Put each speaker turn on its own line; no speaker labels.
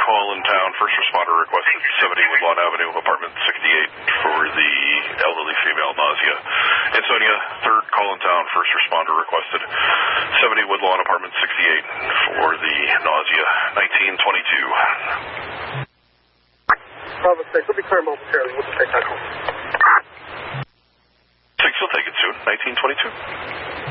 call in town. First responder requested 70 Woodlawn Avenue, apartment 68, for the elderly female nausea. Ansonia, third call in town. First responder requested 70 Woodlawn, apartment 68, for the nausea. 1922.
Bravo 6, we'll be clear momentarily. We'll take that home.
6 will take it soon. 1922.